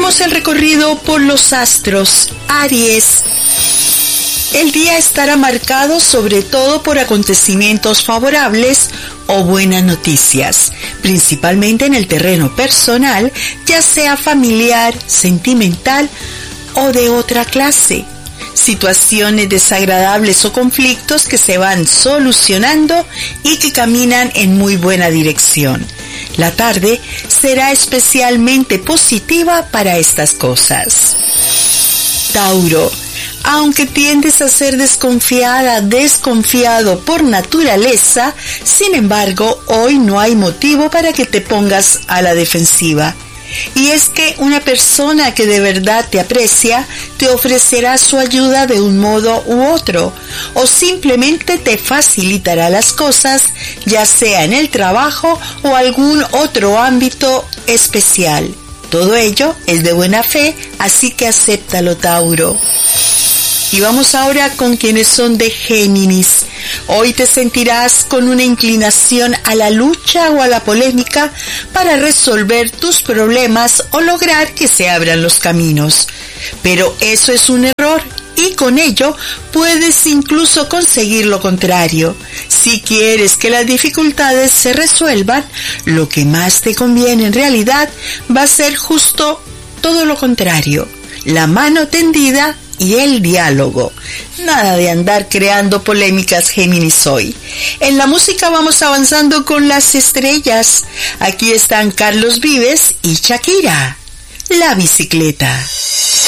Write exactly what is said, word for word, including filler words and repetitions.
Hacemos el recorrido por los astros. Aries. El día estará marcado sobre todo por acontecimientos favorables o buenas noticias, principalmente en el terreno personal, ya sea familiar, sentimental o de otra clase. Situaciones desagradables o conflictos que se van solucionando y que caminan en muy buena dirección. La tarde será especialmente positiva para estas cosas. Tauro. Aunque tiendes a ser desconfiada, desconfiado por naturaleza, sin embargo, hoy no hay motivo para que te pongas a la defensiva. Y es que una persona que de verdad te aprecia te ofrecerá su ayuda de un modo u otro, o simplemente te facilitará las cosas, ya sea en el trabajo o algún otro ámbito especial. Todo ello es de buena fe, así que acéptalo, Tauro. Y vamos ahora con quienes son de Géminis. Hoy te sentirás con una inclinación a la lucha o a la polémica para resolver tus problemas o lograr que se abran los caminos. Pero eso es un error y con ello puedes incluso conseguir lo contrario. Si quieres que las dificultades se resuelvan, lo que más te conviene en realidad va a ser justo todo lo contrario. La mano tendida y el diálogo. Nada de andar creando polémicas, Géminis, hoy. En la música vamos avanzando con las estrellas. Aquí están Carlos Vives y Shakira. La bicicleta.